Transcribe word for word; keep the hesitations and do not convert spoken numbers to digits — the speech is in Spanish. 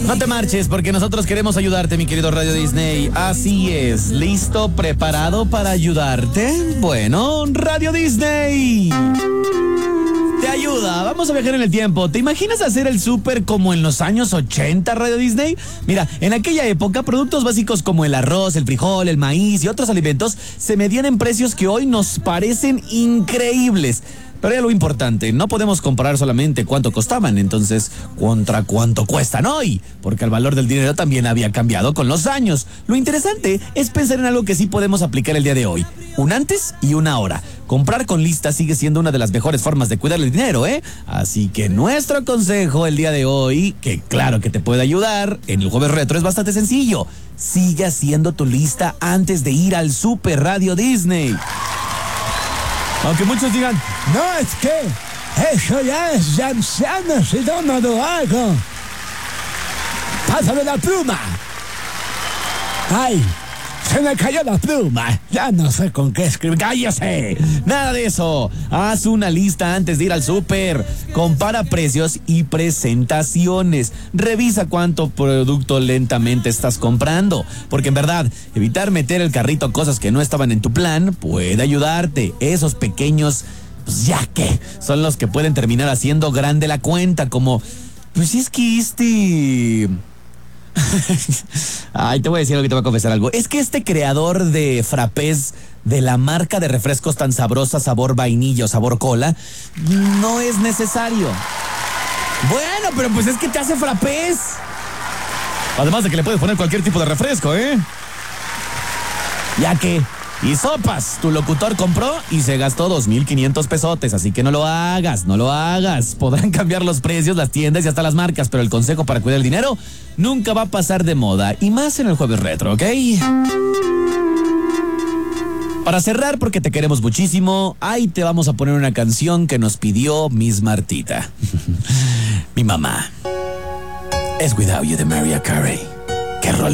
No te marches porque nosotros queremos ayudarte, mi querido Radio Disney. Así es, ¿listo? ¿Preparado para ayudarte? Bueno, Radio Disney te ayuda. Vamos a viajar en el tiempo. ¿Te imaginas hacer el súper como en los años ochenta, Radio Disney? Mira, en aquella época, productos básicos como el arroz, el frijol, el maíz y otros alimentos se medían en precios que hoy nos parecen increíbles. Pero ya lo importante, no podemos comparar solamente cuánto costaban, entonces, contra cuánto cuestan hoy, porque el valor del dinero también había cambiado con los años. Lo interesante es pensar en algo que sí podemos aplicar el día de hoy, un antes y una ahora. Comprar con lista sigue siendo una de las mejores formas de cuidar el dinero, ¿eh? Así que nuestro consejo el día de hoy, que claro que te puede ayudar, en el Jueves Retro es bastante sencillo. Sigue haciendo tu lista antes de ir al Super Radio Disney. Aunque muchos digan, no, es que eso ya es de ancianos y yo no lo hago. Pásame la pluma. Ay, se me cayó la pluma. Ya no sé con qué escribir. ¡Cállese! Nada de eso. Haz una lista antes de ir al súper. Compara precios y presentaciones. Revisa cuánto producto lentamente estás comprando. Porque en verdad, evitar meter el carrito cosas que no estaban en tu plan puede ayudarte. Esos pequeños, pues ya que, son los que pueden terminar haciendo grande la cuenta. Como, pues es que este... Ay, te voy a decir algo y te voy a confesar algo. Es que este creador de frappés de la marca de refrescos tan sabrosa, sabor vainilla o sabor cola, no es necesario. Bueno, pero pues es que te hace frappés. Además de que le puedes poner cualquier tipo de refresco, ¿eh? Ya que... Y sopas, tu locutor compró y se gastó dos mil quinientos pesotes, así que no lo hagas, no lo hagas. Podrán cambiar los precios, las tiendas y hasta las marcas, pero el consejo para cuidar el dinero nunca va a pasar de moda, y más en el Jueves Retro, ¿ok? Para cerrar, porque te queremos muchísimo, ahí te vamos a poner una canción que nos pidió Miss Martita. Mi mamá. Es Without You de Mariah Carey. Qué rol.